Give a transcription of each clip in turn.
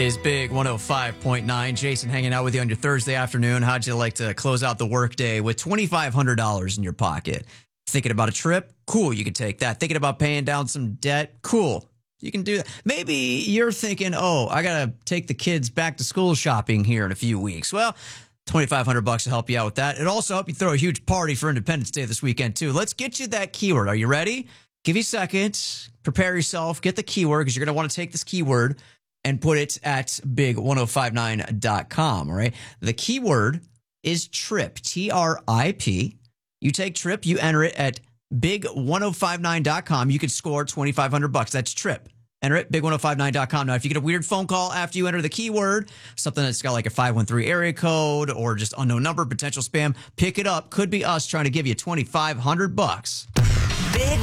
Is Big 105.9. Jason hanging out with you on your Thursday afternoon. How'd you like to close out the workday with $2,500 in your pocket? Thinking about a trip? Cool, you can take that. Thinking about paying down some debt? Cool, you can do that. Maybe you're thinking, oh, I got to take the kids back to school shopping here in a few weeks. Well, $2,500 to help you out with that. It'll also help you throw a huge party for Independence Day this weekend, too. Let's get you that keyword. Are you ready? Give you a second. Prepare yourself. Get the keyword because you're going to want to take this keyword and put it at big1059.com, all right? The keyword is trip, T-R-I-P. You take trip, you enter it at big1059.com. You could score $2,500. That's trip. Enter it, big1059.com. Now, if you get a weird phone call after you enter the keyword, something that's got like a 513 area code or just unknown number, potential spam, pick it up. Could be us trying to give you $2,500. Big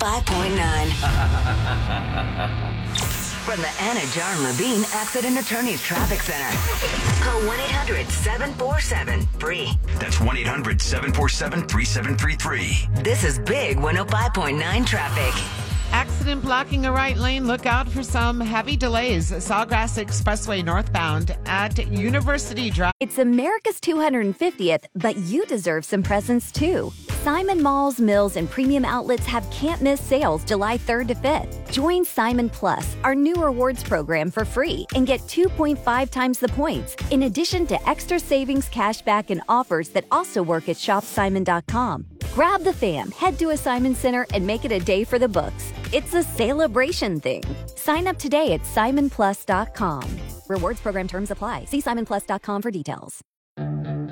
105.9. From the Anna John Levine Accident Attorneys Traffic Center. Call 1-800-747-FREE. That's 1-800-747-3733. This is Big 105.9 Traffic. Accident blocking a right lane. Look out for some heavy delays. Sawgrass Expressway northbound at University Drive. It's America's 250th, but you deserve some presents too. Simon Malls, Mills, and Premium Outlets have can't-miss sales July 3rd to 5th. Join Simon Plus, our new rewards program, for free and get 2.5 times the points, in addition to extra savings, cashback, and offers that also work at shopsimon.com. Grab the fam, head to a Simon Center, and make it a day for the books. It's a celebration thing. Sign up today at simonplus.com. Rewards program terms apply. See simonplus.com for details.